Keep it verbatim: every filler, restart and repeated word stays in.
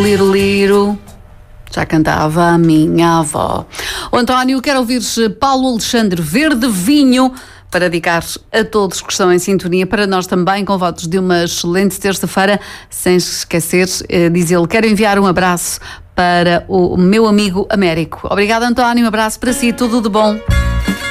Liro Liro. Já cantava a minha avó. O António quer ouvir Paulo Alexandre Verde Vinho para dedicar a todos que estão em sintonia, para nós também, com votos de uma excelente terça-feira. Sem esquecer, diz ele, quero enviar um abraço para o meu amigo Américo. Obrigada, António, um abraço para si, tudo de bom.